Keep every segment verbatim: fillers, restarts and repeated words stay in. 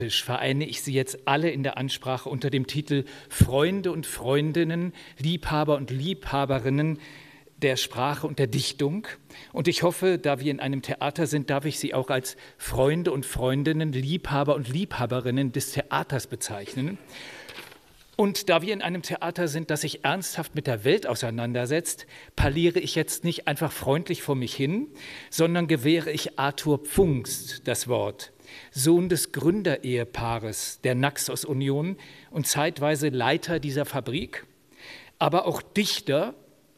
vereine ich Sie jetzt alle in der Ansprache unter dem Titel Freunde und Freundinnen, Liebhaber und Liebhaberinnen der Sprache und der Dichtung. Und ich hoffe, da wir in einem Theater sind, darf ich Sie auch als Freunde und Freundinnen, Liebhaber und Liebhaberinnen des Theaters bezeichnen. Und da wir in einem Theater sind, das sich ernsthaft mit der Welt auseinandersetzt, parliere ich jetzt nicht einfach freundlich vor mich hin, sondern gewähre ich Arthur Pfungst das Wort, Sohn des Gründerehepaares der Naxos-Union und zeitweise Leiter dieser Fabrik, aber auch Dichter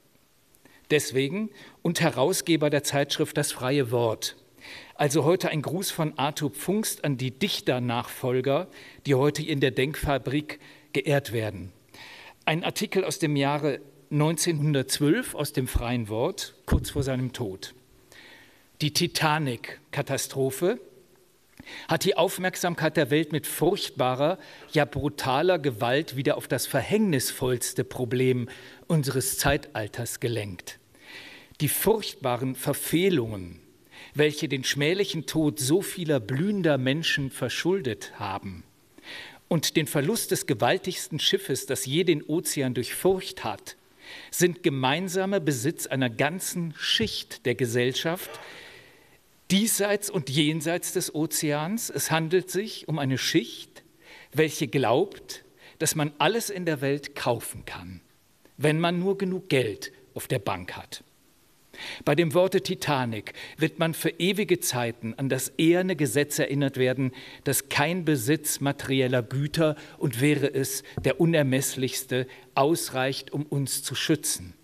deswegen und Herausgeber der Zeitschrift Das Freie Wort. Also heute ein Gruß von Arthur Pfungst an die Dichternachfolger, die heute in der Denkfabrik geehrt werden. Ein Artikel aus dem Jahre neunzehnhundertzwölf aus dem Freien Wort, kurz vor seinem Tod. Die Titanic-Katastrophe hat die Aufmerksamkeit der Welt mit furchtbarer, ja brutaler Gewalt wieder auf das verhängnisvollste Problem unseres Zeitalters gelenkt. Die furchtbaren Verfehlungen, welche den schmählichen Tod so vieler blühender Menschen verschuldet haben und den Verlust des gewaltigsten Schiffes, das je den Ozean durchfurcht hat, sind gemeinsamer Besitz einer ganzen Schicht der Gesellschaft, diesseits und jenseits des Ozeans. Es handelt sich um eine Schicht, welche glaubt, dass man alles in der Welt kaufen kann, wenn man nur genug Geld auf der Bank hat. Bei dem Worte Titanic wird man für ewige Zeiten an das eherne Gesetz erinnert werden, dass kein Besitz materieller Güter, und wäre es der unermesslichste, ausreicht, um uns zu schützen,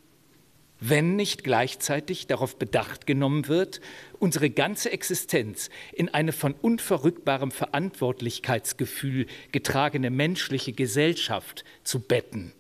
wenn nicht gleichzeitig darauf Bedacht genommen wird, unsere ganze Existenz in eine von unverrückbarem Verantwortlichkeitsgefühl getragene menschliche Gesellschaft zu betten.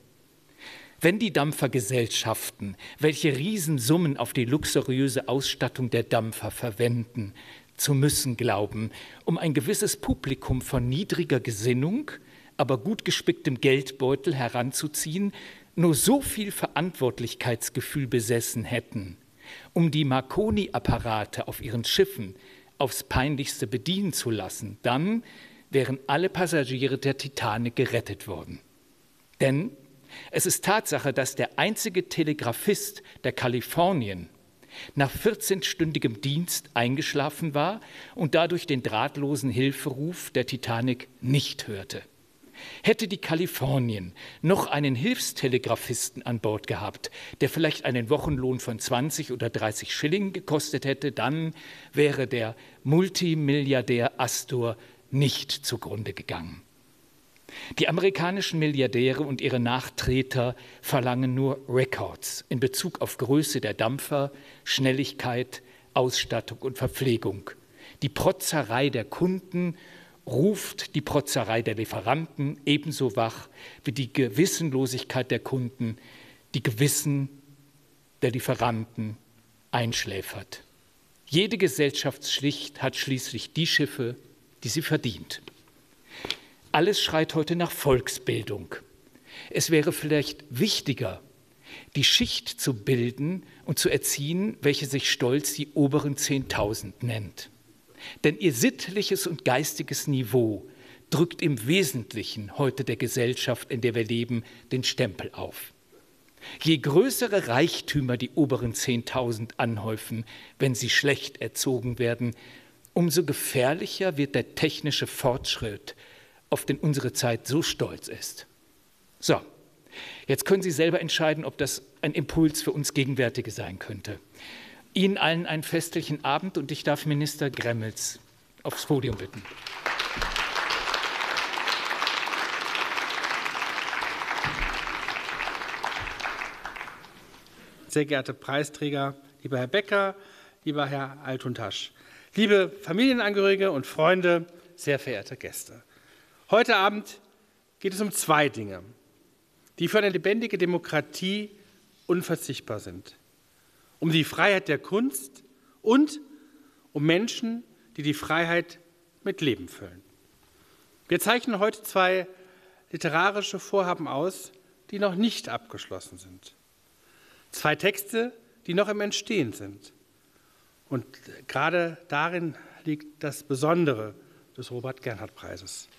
Wenn die Dampfergesellschaften, welche Riesensummen auf die luxuriöse Ausstattung der Dampfer verwenden, zu müssen glauben, um ein gewisses Publikum von niedriger Gesinnung, aber gut gespicktem Geldbeutel heranzuziehen, nur so viel Verantwortlichkeitsgefühl besessen hätten, um die Marconi-Apparate auf ihren Schiffen aufs Peinlichste bedienen zu lassen, dann wären alle Passagiere der Titanic gerettet worden. Denn es ist Tatsache, dass der einzige Telegrafist der Kalifornien nach vierzehnstündigem Dienst eingeschlafen war und dadurch den drahtlosen Hilferuf der Titanic nicht hörte. Hätte die Kalifornien noch einen Hilfstelegrafisten an Bord gehabt, der vielleicht einen Wochenlohn von zwanzig oder dreißig Schilling gekostet hätte, dann wäre der Multimilliardär Astor nicht zugrunde gegangen. Die amerikanischen Milliardäre und ihre Nachtreter verlangen nur Records in Bezug auf Größe der Dampfer, Schnelligkeit, Ausstattung und Verpflegung. Die Protzerei der Kunden ruft die Protzerei der Lieferanten ebenso wach wie die Gewissenlosigkeit der Kunden, die Gewissen der Lieferanten einschläfert. Jede Gesellschaftsschicht hat schließlich die Schiffe, die sie verdient. Alles schreit heute nach Volksbildung. Es wäre vielleicht wichtiger, die Schicht zu bilden und zu erziehen, welche sich stolz die oberen Zehntausend nennt. Denn ihr sittliches und geistiges Niveau drückt im Wesentlichen heute der Gesellschaft, in der wir leben, den Stempel auf. Je größere Reichtümer die oberen Zehntausend anhäufen, wenn sie schlecht erzogen werden, umso gefährlicher wird der technische Fortschritt, auf den unsere Zeit so stolz ist. So, jetzt können Sie selber entscheiden, ob das ein Impuls für uns Gegenwärtige sein könnte. Ihnen allen einen festlichen Abend und ich darf Minister Gremmels aufs Podium bitten. Sehr geehrte Preisträger, lieber Herr Becker, lieber Herr Altuntasch, liebe Familienangehörige und Freunde, sehr verehrte Gäste. Heute Abend geht es um zwei Dinge, die für eine lebendige Demokratie unverzichtbar sind. Um die Freiheit der Kunst und um Menschen, die die Freiheit mit Leben füllen. Wir zeichnen heute zwei literarische Vorhaben aus, die noch nicht abgeschlossen sind. Zwei Texte, die noch im Entstehen sind. Und gerade darin liegt das Besondere des Robert-Gernhardt-Preises.